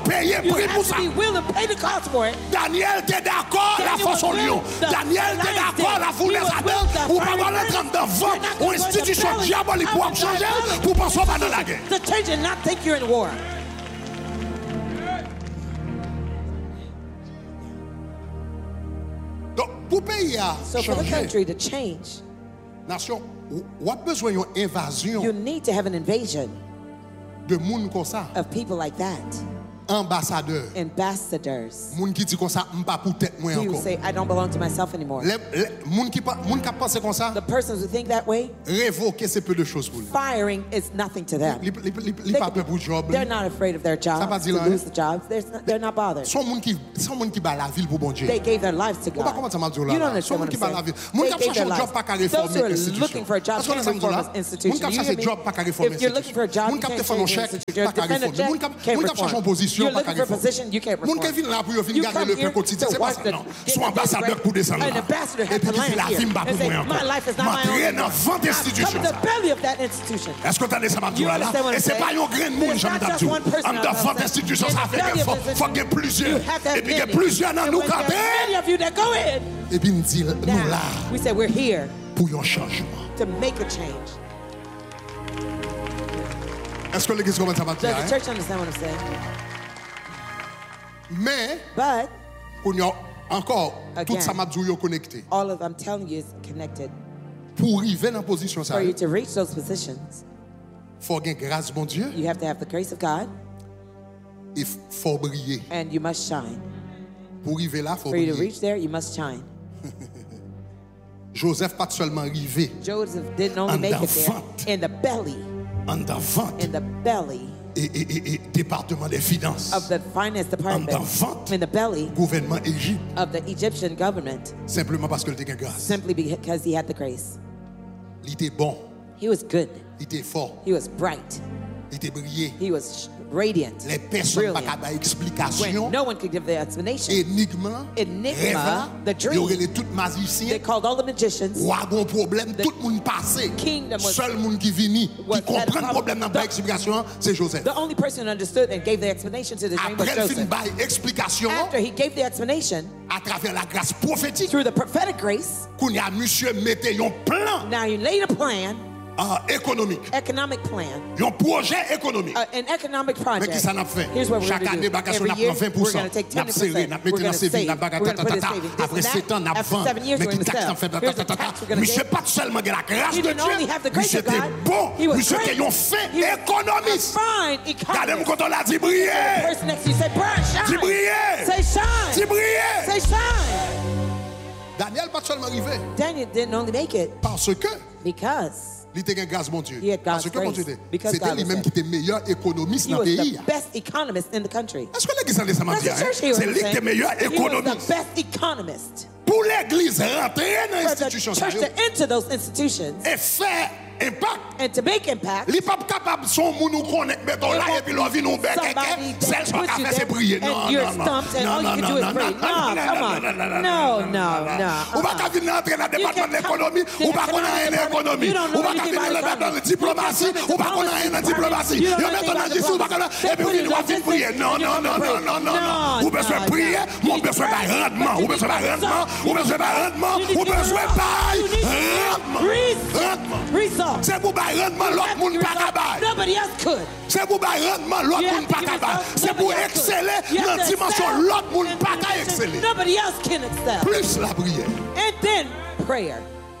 payer You prix pour have ça. to be willing to pay the cost for it. Daniel était d'accord, la Daniel force au was lion. willing, the Daniel était lions d'accord, did. la foule He des was Adam. willing, the Ou pas fire aller burning. dans vent, You're not ou gonna go in the institution belly diabolique of pour the changer, diabolic pour penser pas dans la guerre. to change and not think you're in war. Donc, pour pays à So for the changer, country to change, nation, ou a besoin d'une invasion you need to have an invasion de monde comme ça, of people like that. ambassadeur. Ambassadors. Moun qui dit comme ça, m'pas pour tête moi Who encore. say, I don't belong to myself anymore. Moun qui pense comme ça, The persons who think that way, révoquer c'est peu de choses pour lui. firing is nothing to them. Il pas peur pour job. They're not afraid of their Ça jobs, va to dire là, lose the jobs. They're not bothered. Son moun qui bat la ville pour bon Dieu. They gave their lives to Ou pas God. comment ça m'a dit You là. don't Son understand moun what qui I'm bat la saying. ville. Moun They qui gave cherche their un job lives. pas qu'à Those who réformer are institution. looking for a job Parce qu'on can't a ça reform là. an institution. Moun qui You cherche hear un me? job pas qu'à réformer If you're looking for a job, Moun you qui can't faire un change the chèque institution. pas qu'à Defend a réformer. Moun check, qui can't cherche une reform. position You're pas qu'à looking for a réformer. position, you can't Moun qui reform. vient là pour You venir come garder le here pain quotidien, to c'est pas watch ça the non. get Son the ambassadeur bread. pour descendre An là. ambassador Et has puis to qui fait land la here vie m'pas and pour say, moi my encore. life is not my own M'entrer dans anymore. vente I've institution come to ça. the belly of that institution. Est-ce que tu as des samabdou You là? understand what Et I'm c'est pas saying? un grain de monde, There's j'aime not just d'abdou. one person, En I'm vente saying. institution, In ça the fait belly qu'il of faut this qu'il y ait plusieurs. You have to have Et puis il y a many. plusieurs dans And nous when campés. there's many of you that go in, Et puis nous dit, nous now, là, we say we're here pour un changement. to make a change. Est-ce que l'église commence à Does bâtir? the church understand what I'm saying? Mais, But qu'on y a encore, Again. tout ça m'a dit connecté. all of I'm telling you is connected. Pour arriver dans la position, ça, For you to reach those positions, il faut gagner grâce, bon Dieu, you have to have the grace of God et il faut briller. and you must shine. Pour arriver là, il faut For you to briller. reach there, you must shine. Joseph pas seulement arrivé Joseph didn't only En make it d'enfant. there. In the belly, en vente in the belly et département des finances, of the finance department, En vente. in the belly gouvernement Égypte, of the Egyptian government, simplement parce qu'il était grâce. simply because he had the grace. Il était bon, He was good. il était fort, He was bright. il était brillé. He was radiant. Les personnes n'ont pas Brilliant. d'explication. When no one could give the explanation. Énigme, Enigma, rêve là, the dream. il y aurait les tous They magiciens. called all the magicians. Roi bon problème, tout le monde passé. kingdom was- Seul monde qui vini, was qui comprend had a le problème dans problem. la explication, c'est Joseph. The only person who understood and gave the explanation to the dream was Après le film Joseph. bail explication After he gave the explanation à travers la grâce prophétique, through the prophetic grace, qu'on y a monsieur mette un plan now you laid a plan, économique, economic plan, un projet économique. an economic Mais project. qui ça n'a fait? Here's what we're Chaque going année, to do. bagage Every on year, apprend 20%. we're going to take N'a serré, 10%. n'a We're mis dans going to ses vies, save. n'a We're bagage going to put it tatata. saving. Après This and 7 ans, n'a that. After 20. 7 years, Mais we're qui going to taxe, n'a sell. fait Here's the tatata. tax we're going to Monsieur get. pas seulement de la grâce He de didn't only have the Dieu, grace monsieur of God. était bon, He was monsieur great. était un fin He was économiste. Fine Regardez-moi economist. quand on l'a dit The briller. person next to you say, "Brian, Dis shine." briller. Say shine. Dis briller. Say shine. Daniel pas seulement arrivé Daniel didn't only make it parce que because il était un grâce mon Dieu. He had God's Parce que mon Dieu grace. était. Because C'était God was lui-même there. qui était meilleur économiste he dans was le pays. the best economist in the country. Est-ce que l'église en décembre That's dit, the church here. c'est lui qui était meilleur He was économiste. the best economist. Pour l'église rentrer dans For the l'institution church to enter those institutions et faire impact. and to make impact, Il n'est pas capable son moun nous connaît béton là et puis l'envie nous bec somebody celle soit that puts you fait c'est there prier. and Non, you're non, non. stumped and all you can do is pray. No, come on. No. Ou pas qu'à venir entrer dans le département de l'économie, ou pas qu'on a rien en économie. You don't know Ou pas qu'à anything venir about dans la economy. diplomatie, ou pas qu'on a rien en diplomatie. You don't Yo know met on anything a about dit ou pas qu'on a diplomacy. et puis il doit venir prier. Non, non, non, non, non, non, non. Ou besoin de prier, mon besoin de rendement, ou besoin de rendement, ou besoin de rendement, ou besoin de rendement. Result. C'est pour bail rendement l'autre monde pas capable. Nobody else could. C'est pour bail rendement l'autre You monde have pas to give capable. yourself, C'est pour nobody else could. exceller You have dans la to dimension excel l'autre monde in pas capable dimensions exceller. Nobody else can excel. Plus la prière. And then prayer.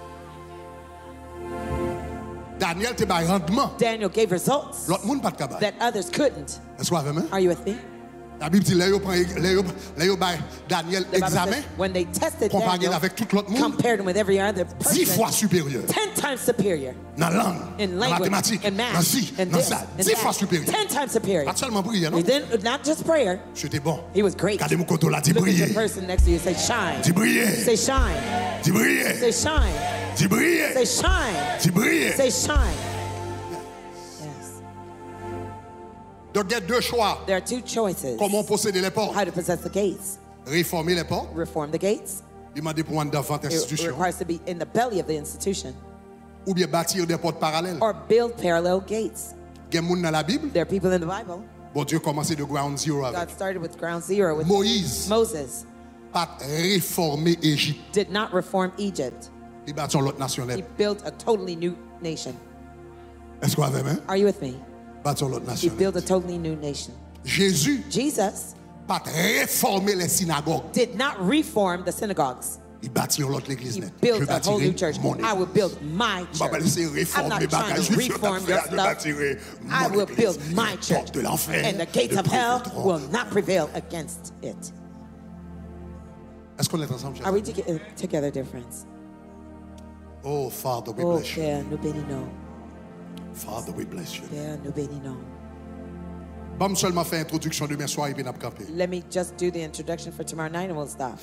Daniel te bail rendement. Daniel gave results L'autre monde pas capable. that others couldn't. Est-ce que vous avez main? Are you with me? La Bible dit, là, yo bail Daniel The Bible examen, says when they tested comparé Daniel, avec tout l'autre monde, compared him with every other 10 fois person, supérieur. 10 times superior Dans la langue, in dans la language, mathématique, in dans math, ci, in dans this, ça. in 10 fois that. supérieur. 10 times superior. Pas seulement prier, non? And then, not just prayer, C'était bon. he was great. Regardez-moi quand on l'a dit Look at briller. the person next to you, say shine. Dis briller. Say shine. Dis briller. Say shine. Dis briller. Say shine. Dis briller. Say shine. Yes. Donc, il y a deux choix. There are two choices. Comment posséder les portes? How to possess the gates. Réformer les portes. Reform the gates. Demander pour un d'enfant It institution. requires to be in the belly of the institution. Ou bien bâtir des portes parallèles. Or build parallel gates. Il y a des gens dans la Bible There are people in the Bible Bon Dieu commençait de ground zero God avec. started with ground zero with Moïse Moses. pas réformer Égypte. Did not reform Egypt. Il bâtit l'autre nation. He built a totally new nation. Est-ce qu'on avait même? Are you with me? Bâtit l'autre He nation. built a totally new nation. Jésus Jesus pas réformer les synagogues. did not reform the synagogues. Il bâtit l'autre l'église. He Je built a whole new bâtirai church. mon I will église. build my Je vais pas church. laisser I'm réformer not les trying bagages. to reform your Je stuff. bâtirai I mon will église. build my Les portes church. de l'enfer And the gates ne of hell prévaudront. will not prevail against it. Est-ce qu'on est ensemble? Are we together, dear friends? Oh, Father, we Oh, bless you. Père, nous bénissons. Father, we bless you. Père, nous bénissons. Bon, seulement faire introduction demain soir et puis n'a camper. Let me just do the introduction for tomorrow night and we'll stop.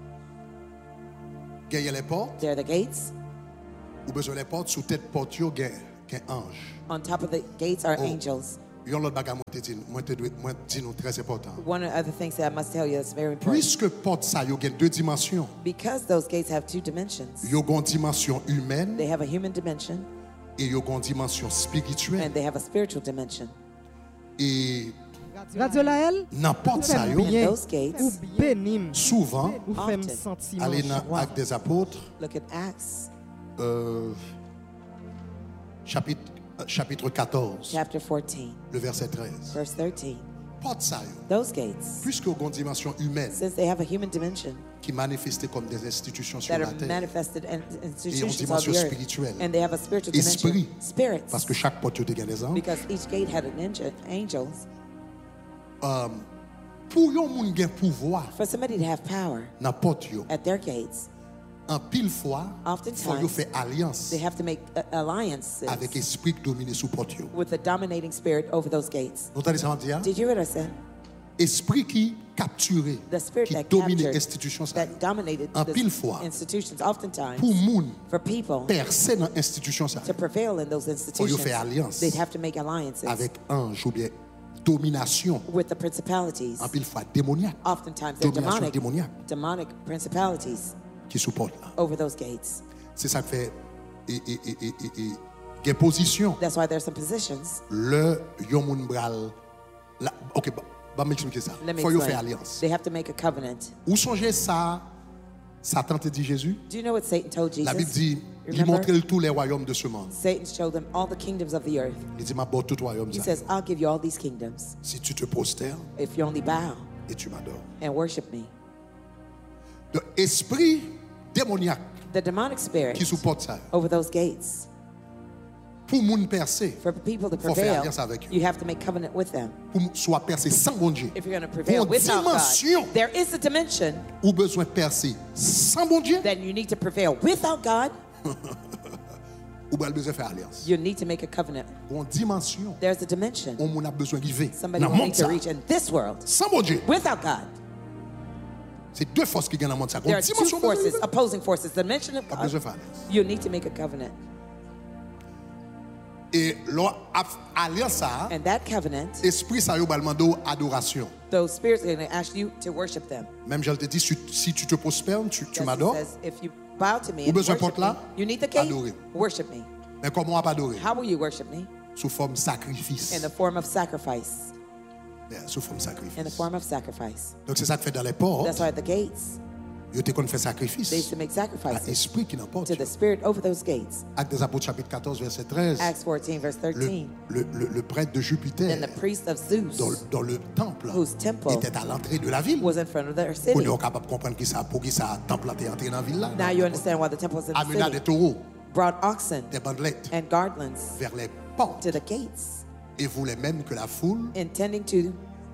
Gagne les portes. There are the gates. Ou besoin les portes sous tête porte yo gagne ange. On top of the gates are Oh. angels. Yon l'autre bagage moi te nous très important. One of the other things that I must tell you that's very important. Puisque porte ça yo gagne deux dimensions. Because those gates have two dimensions. Yo gagne dimension humaine They have a human dimension et yo gagne dimension spirituelle. and they have a spiritual dimension. Et Radio Lael, n'importe ça yo And those gates, ou bénim, souvent ou fèm Often. senti aller manche dans roi. Actes des Apôtres look at Acts chapitre 14 chapter 14, le verset 13. verse 13. Porte ça yo. Those gates, Puisque yo gagne dimension humaine since they have a human dimension qui manifestait comme des institutions sur that la are terre. manifested in institutions of dimension the earth, spirituelle. and they have a spiritual Esprit. dimension, spirits, Parce que chaque porte yo te gagne des anges. because each gate had an angels. Pour yon moun gen pouvoir For somebody to have power nan porte yo, at their gates, en pile fois, Oftentimes, faut yo fait alliance they have to make alliances avec esprit qui domine sous porte yo. with the dominating spirit over those gates. Vous entendez ça m'a dit? Did you hear what I said? Esprit qui capturé, The spirit qui that domine captured, institution ça. that dominated En the pile fois, institutions, oftentimes, Pour moun for people percer dans institution ça to prevail in those institutions, faire alliance they'd have to make alliances avec ange ou bien domination with the principalities. en pile fois démoniaque Oftentimes, they're Domination demonic principalities qui supporte là. over those gates. C'est ça qui fait gen position That's why there's some positions. le yon moun bral la, OK, bah m'expliquer ça. Let me Faut yo faire explain. alliance. They have to make a covenant. Ou songez ça Satan te dit Jésus? Do you know what Satan told Jesus? La Bible dit il Remember? montrait tous les royaumes de ce monde. Satan showed them all the kingdoms of the earth. Il dit m'a bon tout royaume He ça. says, I'll give you all these kingdoms Si tu te prosternes if you only bow et tu m'adores. and worship me. De esprit démoniaque The demonic spirit qui supporte ça. over those gates, Pour moun percer, for people to Faut faire prevail, alliance avec eux. you have to make covenant with them. pour soit percer sans bon Dieu. If you're going to prevail Pour without dimension. God, there is a dimension Ou besoin percer sans bon Dieu, that you need to prevail without God. ou bien besoin faire alliance. You need to make a covenant. Une dimension, There's a dimension on moun a besoin d'y vivre. somebody Dans will le monde need to ça. reach in this world Sans bon Dieu. without God. C'est deux forces qui gagnent dans le monde ça. There Une are two dimension besoin d'y forces, vivre. opposing forces. The dimension of A besoin God, faire alliance. you need to make a covenant. Et leur alliance ça, And that covenant, esprit ça yo balmando adoration. those spirits are going to ask you to worship them. Même je te dis si tu te prospères, tu Just m'adores. says, if you bow to me Ou and besoin worship porte là, me, you need the gate, adorer. worship me. Mais comment on va pas adorer? How will you worship me? Sous forme sacrifice. In the form of sacrifice. Yeah, sous forme In the sacrifice. form of sacrifice. Donc c'est ça que fait dans les portes. That's why at the gates, Yo te kon fait they used sacrifice. to make À sacrifices esprit qui n'importe. to the spirit over those gates. Actes des Apôtres chapitre 14 verset 13. Acts 14, verse 13. Le prêtre de Jupiter Then the priest of Zeus dans le temple Whose temple était à l'entrée de la ville. was in front of their On city. est capable de comprendre qui ça pour qui ça temple est entré dans la ville là. Now you understand why the temple was in Amena the des city. taureaux, Brought oxen des bandelettes and garlands vers les portes to the gates, et voulait même que la foule, intending to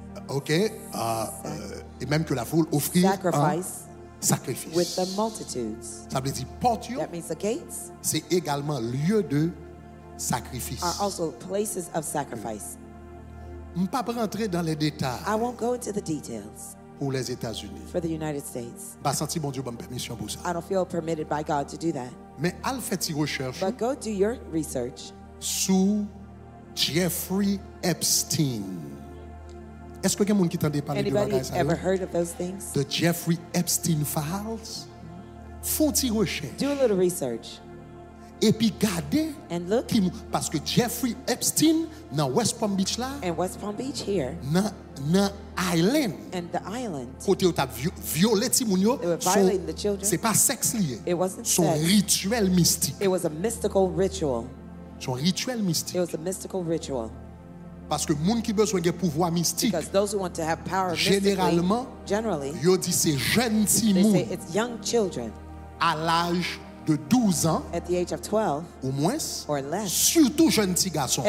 et même que la foule offrit un sacrifice sacrifice. with the multitudes. Ça veut dire porte yo, That means the gates c'est également lieu de sacrifice. are also places of sacrifice. Je ne vais pas rentrer dans les détails I won't go into the details pour les États-Unis. for the United States. Pas senti bon Dieu bonne permission pour ça. I don't feel permitted by God to do that. Mais al fait une recherche But go do your research sous Jeffrey Epstein. Est-ce que quelqu'un qui t'entend parler de Anybody bagages ever heard of those things? de Jeffrey Epstein Files? Font une recherche Do a little research Et puis gardez And look, parce que Jeffrey Epstein dans West Palm Beach là, in West Palm Beach here, dans Island, and the island, côté où tu as violé ti moun yo, they were violating the children. c'est pas sexe lié. It wasn't Son sex. rituel mystique. It was a mystical ritual. Son rituel mystique. It was a mystical ritual. Parce que moun qui besoin de pouvoir mystique, Because those who want to have power mystically, généralement, generally, yo dit c'est jeune ti they moun say it's young children à l'âge de 12 ans at the age of 12, au moins, or less. surtout jeune ti garçon.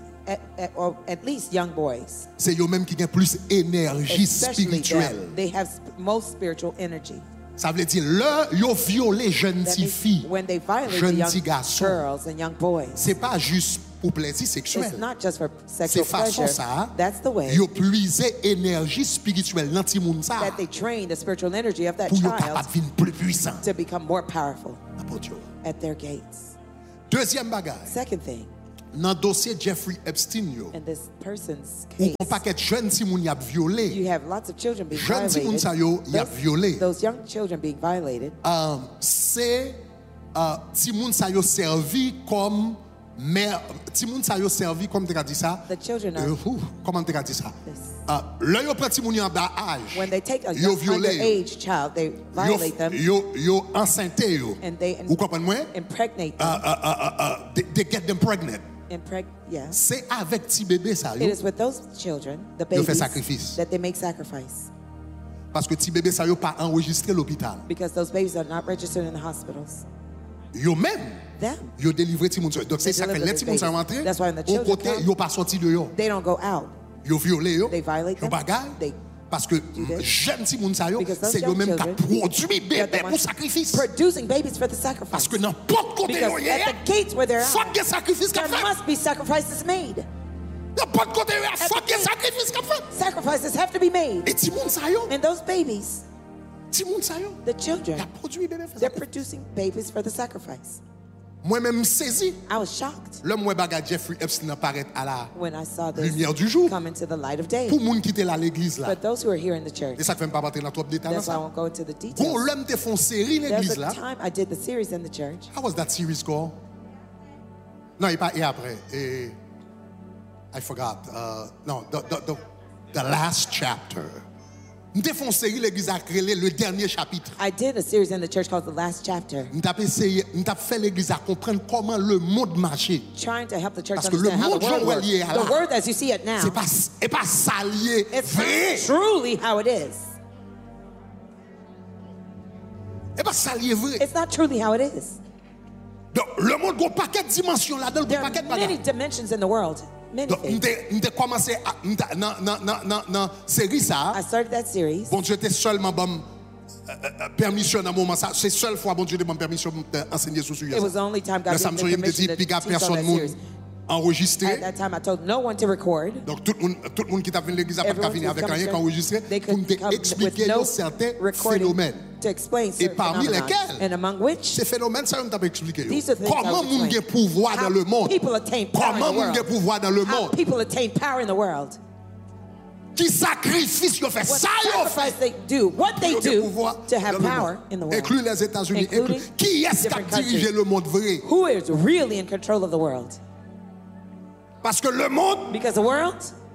Or at least young boys. C'est eux même qui ont plus énergie Especially spirituelle. them. They have most spiritual energy. Ça veut dire là yo violé jeune That ti means fille, when they violate the jeune young ti garçon. girls and young boys, C'est pas juste pour plaisir sexuel. it's not just for C'est sexual façon pleasure. ça. That's the way Yo puiser énergie spirituelle dans ti moun ça that they train the spiritual energy of that pour yo child capable vinn plus puissant. to become more powerful N'importe yo. at their gates. Deuxième bagage, Second thing, dans dossier Jeffrey Epstein yo, in this person's ou case, un paquet de jeunes ti moun y a violé. you have lots of children being Jeunes ti moun sa yo y a violé. those young children being violated. C'est ti moun sa yo servi comme mère, ti moun sa yo servi comme tu as dit ça. The children are Comment tu as dit ça? this. Là yo prend ti moun en bas âge. When they take a Yo young violé yo. underage child, they violate them Yo enceinte yo. and they Vous comprenez moi? impregnate them. They get them pregnant. Yes. C'est avec ti bébé ça It yo. is with those children, the Yo fait babies, sacrifice. that they make sacrifice. Parce que ti bébé ça yo pas enregistré l'hôpital. Because those babies are not registered in the hospitals. Yo même Them, yo délivré ti moun ça. Donc c'est ça que deliver les the ti moun ça babies. rentré. That's why when the Au children côté come, yo pas sorti de yo. they don't go out. Yo violé yo. They violate Yo them. bagaille. They Parce que this. jeune ti moun sa yo, Because those c'est yo young même qui children, produit they're bébé the pour ones sacrifice. producing babies for the sacrifice. Parce que n'importe côté Because yo at the gates where they're faut at, que sacrifice qu'a there fait. must be sacrifices made. N'importe côté yo the faut que gate. sacrifice qu'a fait. Sacrifices have to be made. Et ti moun sa yo, And those babies, ti moun sa yo, the qui children, a produit bébé pour they're sacrifice. producing babies for the sacrifice. Moi-même saisi, I was shocked l'homme moi baga Jeffrey Epstein apparaître à la when I saw this lumière du jour. come into the light of day. Pour moun qui était là à l'église là. But those who are here in the church, Et ça fait pas rentrer dans trop de détails dans that's why I ça. won't go into the Bon, details. l'homme te font série There's l'église a là. time I did the series in the church. How was that series called? Non, il pas et après. Et I forgot. No, the last chapter. Nous avons fait une série l'église a créé le dernier chapitre. I did a series in the church called The Last Chapter, Nous avons fait l'église à comprendre comment le monde marchait. trying to help the church Parce que le understand how monde the world Jean works. lié à The là. word as you see it now, C'est pas salier it's vrai. not truly how it is. C'est pas salier vrai. It's not truly how it is. Donc le monde a un paquet de dimensions là-dedans, There un paquet are de many bagages. dimensions in the world, many Donc things. nous avons commencé dans série ça. I started that series. Bon Dieu était seulement bon permission dans moment ça, c'est seule fois bon Dieu demande permission d'enseigner sur sujet. It was the only time God Le gave me Samson il me permission dit to puis gars teach on personne that monde series. enregistré. At that time, I told no one to record. Donc tout le monde qui t'a venu l'église a pas Everyone venir who's avec come rien to qu'enregistré they pour could nous come expliquer with no certains recording phénomènes. to explain Et certain parmi phenomena. lesquels And among which, ces phénomènes ça on t'a expliqué. these are the things I Comment was moun gen explaining. pouvoir dans le monde? People attain power in Comment the moun gen world. pouvoir dans le How monde? people attain power in the world. Qui sacrifice yo fait What ça yo sacrifice fait. they do, what they Yo gen do pouvoir to dans have le power monde. in the world. Inclus les États-Unis, Including qui est-ce qui a different dirigé countries. le monde vrai? Who is really in control of the world? Parce que le monde Because the world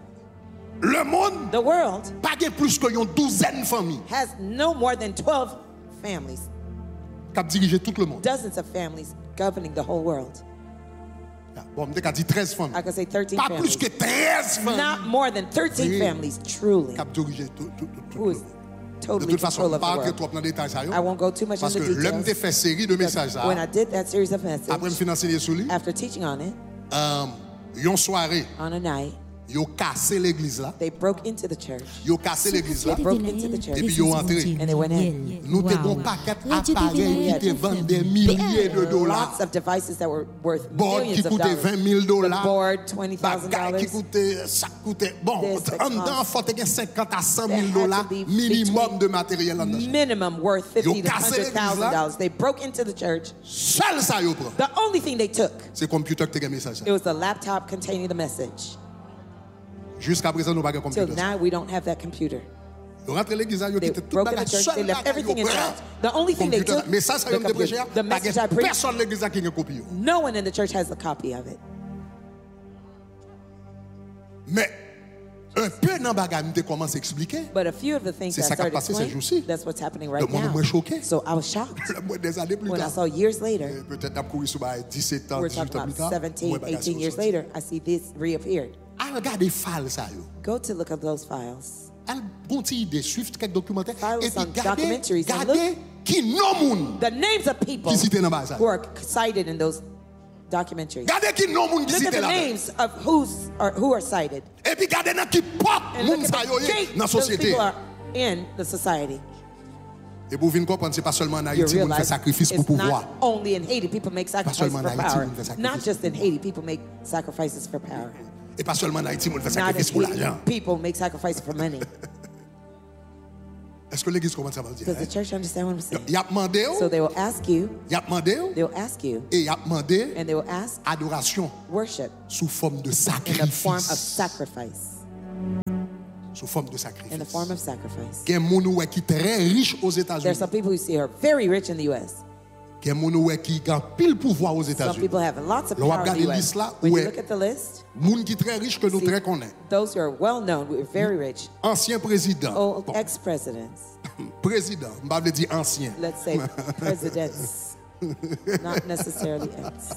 pas gen plus que une douzaine de familles has no more than 12 families, qui a dirigé tout le monde. dozens of families governing the whole world. Bon, on dit 13 familles. I could say 13 Pas plus families. que 13 familles Not more than 13 Oui. families, truly, qui a dirigé tout who le is monde. De totally toute façon, control on of the parle world. trop dans les détails. Ça, I won't go too much parce into que l'homme details. te fait série de messages. When I did that series of Après me messages, financer sur lui, after teaching on it, une soirée, on a night, ils ont cassé l'église là. they broke into the church. Ils ont cassé l'église là. They broke into the church. Et puis ils ont entré. And they went in. Nous avons un paquet d'appareils qui te vendent des milliers de dollars. Lots of devices that were worth Board qui millions of coûtait dollars. 20 000 dollars. The board, $20,000. Bagaille qui coûtait, ça coûtait. Bon, This, the en dedans, cost. il faut que 50 à 100 There 000 had to dollars be minimum de matériel en dedans. Minimum worth Ils ont $50,000 to cassé l'église là. $100,000. They broke into the church. Seul ça, ils prennent. The only thing they took, C'est le computer qui te gagne message. it was the laptop containing the message. Jusqu'à présent, nous n'avons pas de Till computer. now, we don't have that computer. Ils rentrent l'église, ils They quittent tout broke in the bagage, church. seul They left bagage, everything yo, inside. The only thing they computer. took, Mais ça, ça the y est, computer. prêché, The message I preached, personne l'église qui a une copie. no one in the church has a copy of it. Mais un peu dans bagage, je commence à expliquer. But a few of the things C'est that ça I qui a started passé ces explaining, jours-ci. that's what's happening right Le monde now. est choqué. So I was shocked Des années plus when I tard. saw years later, Peut-être d'après courir sur 17 ans, we're 18 talking ans plus about tard. 17, 18 years later, I see this reappeared. Ah, regardez files ça yo. Go to look at those files. Elle continue de suivre quelques documentaires Files et puis on documentaries and regardez qui non moun The names of people qui citent dans bas ça. who are cited in those documentaries. Regardez qui non moun qui Look citent at the là. names of who are cited. Et puis regardez dans qui porte And look moun at ça yo the gate dans those société. people are in the society. Et pour venir comprendre c'est pas seulement en You Haïti moun fait realize sacrifice pour it's pouvoir. not only in Haiti people make sacrifices seulement for en Haïti, power. on fait sacrifice Not just pour in Haiti people make sacrifices for power. Et pas seulement en Haïti moun fait Not sacrifice pour in Haiti l'argent. people make sacrifices for money. Est-ce que l'église commence à dire? Does the church understand what I'm saying? Y a demandé, So they will ask you, y a demandé they will ask you, et y a demandé and they will ask adoration worship sous forme de in the form of sacrifice. sacrifice. Sous forme de In the sacrifice. form of sacrifice. Il y a des gens qui sont très riches aux There États-Unis. are some people who see are very rich in the U.S. Il y a des gens qui ont pile pouvoir aux Some États-Unis. people have lots of Là, on va power in the regarder U.S. liste là, When you ouais. look at the list, Les gens qui sont très riches que nous See, très connaissons. those who are well known, we're very rich, Ancien président. old Bon, ex-presidents, président, je ne vais pas dire ancien. let's say presidents, not necessarily ex.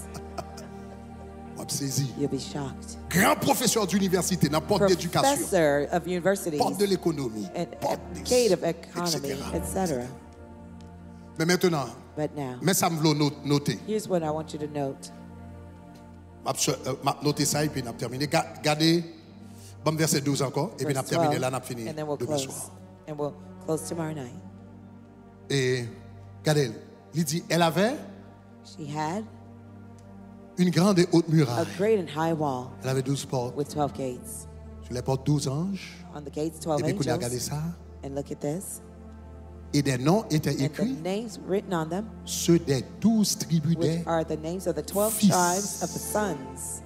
On va saisir. You'll be shocked. Grand professeur d'université, dans porte d'éducation, Professor of universities porte de l'économie, and porte advocate of economy, etc. Mais maintenant, But now, mais ça me veut noter. here's what I want you to note. Je vais noter ça et puis on a terminé. Regardez, bon verset 12 encore, et puis on a Verse terminé 12, là, on a fini and then we'll demain close. soir. And we'll close tomorrow night. Et regardez, il dit, elle avait She had une grande et haute a muraille. great and high wall Elle avait 12 portes. with 12 gates. Sur les portes, 12 anges. On the gates, Et 12 puis, quand on a regardé angels. ça, And look at this. et des noms étaient And the écrits, names written on them, ceux des 12 tribus des which are the names of the 12 Fils. tribes of the sons,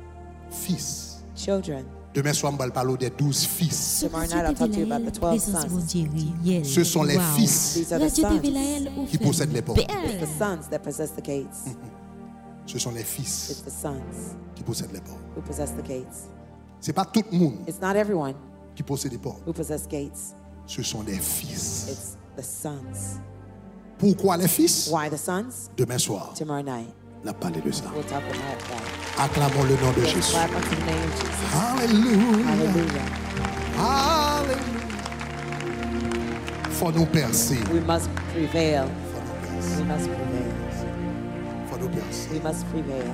fils. children. Demain soir, on va parler des 12 fils. Tomorrow night I'll talk to you about the 12 sons. Ce sont les fils These are the sons. qui possèdent les portes. It's the sons that possess the gates. Ce sont les fils It's the sons qui possèdent les portes. who possess the gates. Ce n'est pas tout le monde It's not everyone qui possède les portes. who possess gates. Ce sont les fils. It's the sons. Pourquoi les fils? Why the sons? Demain soir, Tomorrow night on a parlé de ça. we'll talk about that. Acclamons le nom de We'll Jésus. clap unto the name of Jesus. Alléluia. Hallelujah. Alléluia. Faut nous percer. We must prevail. Faut nous percer. We must prevail. Faut nous percer. We must prevail.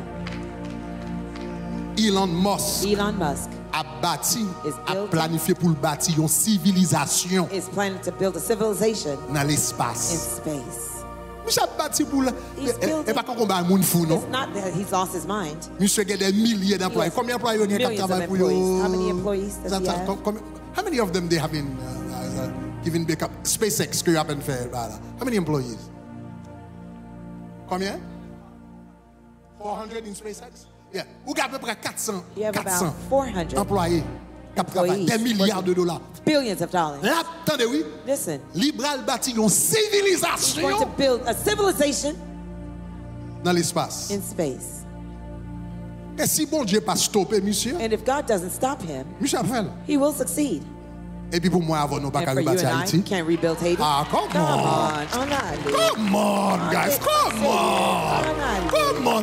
Elon Musk Elon Musk a bâti, Is a building- planifié pour le bâtir une civilisation is planning to build a civilization dans in l'espace. space. Monsieur a bâti pour le. He's building- Et pas qu'on combat un monde fou, non? It's not that he's lost his mind. Monsieur a des milliers d'employés. Yes. Combien d'employés il y a qui Millions of travaillent pour employees. How many employees does he have? How many of them they have been given back up? SpaceX que you have been fait. Voilà. How many employees? Combien? 400 in SpaceX? Yeah. Ou à peu près 400. You have 400 about 400 employés qui travaillent employees des milliards de dollars. billions of dollars. Là, attendez, oui. Listen, Libral bâti une he's going to civilisation build a civilization dans l'espace. in space. Et si bon Dieu pas stopper, monsieur, And if God doesn't stop him, monsieur a fait. he will succeed. Et puis pour moi, avant, nous pas And qu'à for you rebâtir and I, Haïti. can't rebuild Haiti. Ah, come on. on. Oh, not Come on, guys. Come on. Come on.